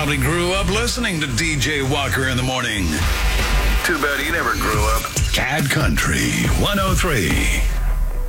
probably grew up listening to DJ Walker in the morning. Too bad he never grew up. Cat Country 103.